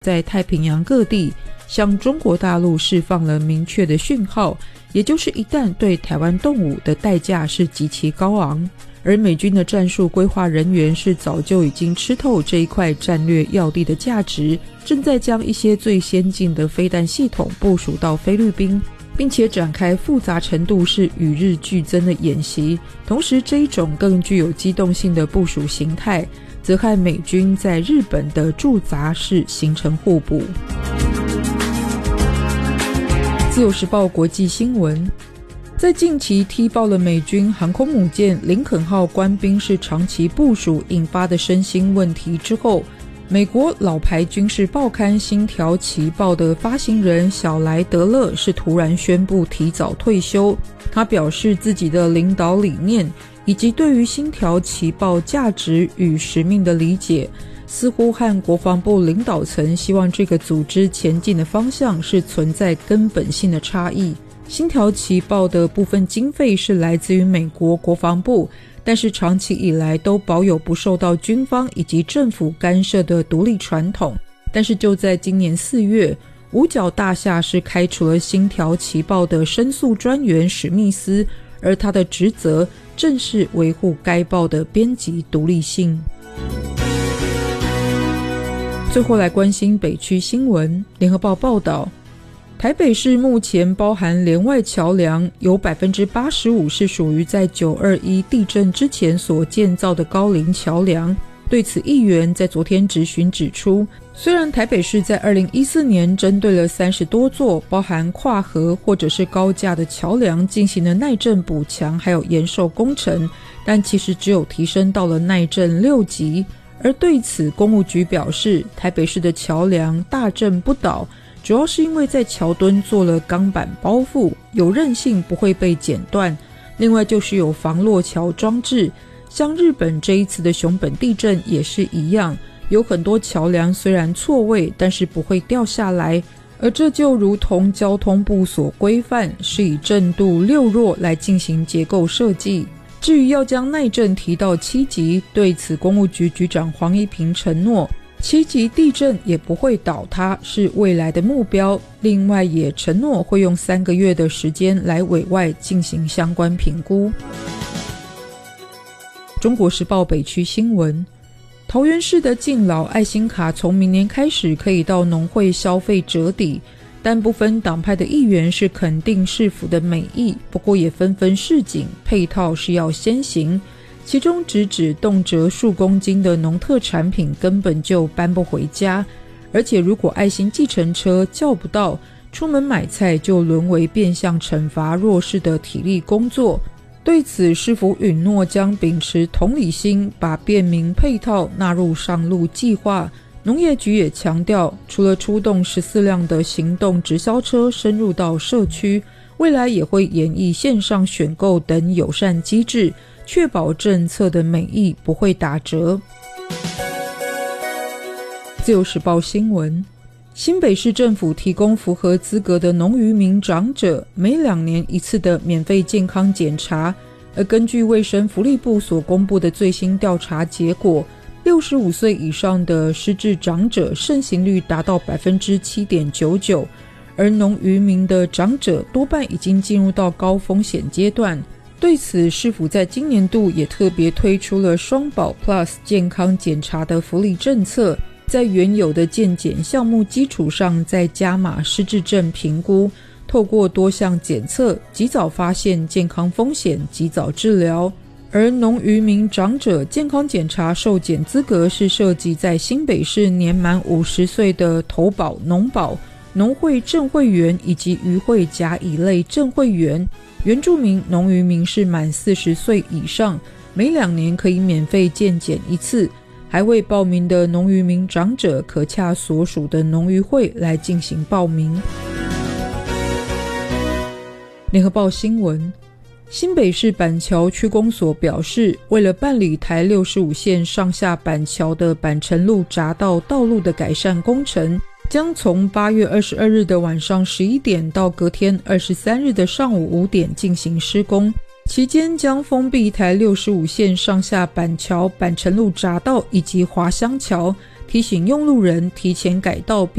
在太平洋各地向中国大陆释放了明确的讯号，也就是一旦对台湾动武的代价是极其高昂，而美军的战术规划人员是早就已经吃透这一块战略要地的价值，正在将一些最先进的飞弹系统部署到菲律宾，并且展开复杂程度是与日俱增的演习。同时，这一种更具有机动性的部署形态则和美军在日本的驻扎是形成互补。自由时报国际新闻，在近期踢爆了美军航空母舰林肯号官兵是长期部署引发的身心问题之后，美国老牌军事报刊《星条旗报》的发行人小莱德勒是突然宣布提早退休。他表示自己的领导理念以及对于《星条旗报》价值与使命的理解，似乎和国防部领导层希望这个组织前进的方向是存在根本性的差异。《星条旗报》的部分经费是来自于美国国防部，但是长期以来都保有不受到军方以及政府干涉的独立传统。但是就在今年4月，五角大厦是开除了《星条旗报》的申诉专员史密斯，而他的职责正是维护该报的编辑独立性。最后来关心北区新闻。联合报报道，台北市目前包含连外桥梁有 85% 是属于在921地震之前所建造的高龄桥梁。对此，议员在昨天质询指出，虽然台北市在2014年针对了30多座包含跨河或者是高架的桥梁进行了耐震补强还有延寿工程，但其实只有提升到了耐震6级。而对此，公务局表示，台北市的桥梁大震不倒，主要是因为在桥墩做了钢板包覆，有韧性，不会被剪断。另外就是有防落桥装置，像日本这一次的熊本地震也是一样，有很多桥梁虽然错位，但是不会掉下来，而这就如同交通部所规范，是以震度6弱来进行结构设计。至于要将耐震提到7级，对此公务局局长黄一平承诺，7级地震也不会倒塌，是未来的目标。另外也承诺会用3个月的时间来委外进行相关评估。中国时报北区新闻，桃园市的敬老爱心卡从明年开始可以到农会消费折抵，但部分党派的议员是肯定市府的美意，不过也纷纷示警，配套是要先行。其中指动辄数公斤的农特产品根本就搬不回家，而且如果爱心计程车叫不到，出门买菜就沦为变相惩罚弱势的体力工作。对此，市府允诺将秉持同理心，把便民配套纳入上路计划。农业局也强调，除了出动14辆的行动直销车深入到社区，未来也会研议线上选购等友善机制，确保政策的美意不会打折。自由时报新闻，新北市政府提供符合资格的农渔民长者每2年1次的免费健康检查，而根据卫生福利部所公布的最新调查结果，65岁以上的失智长者盛行率达到 7.99%， 而农渔民的长者多半已经进入到高风险阶段。对此，市府在今年度也特别推出了双保 Plus 健康检查的福利政策，在原有的健检项目基础上再加码失智症评估，透过多项检测及早发现健康风险，及早治疗。而农渔民长者健康检查受检资格是设籍在新北市年满50岁的投保农保、农会正会员以及渔会甲乙类正会员，原住民农渔民是满40岁以上，每2年可以免费健检1次，还未报名的农渔民长者可洽所属的农渔会来进行报名。联合报新闻，新北市板桥区公所表示，为了办理台65线上下板桥的板城路匝道道路的改善工程，将从8月22日的晚上11点到隔天23日的上午5点进行施工，期间将封闭台65线上下板桥、板城路匝道以及华香桥， 提醒用路人提前改道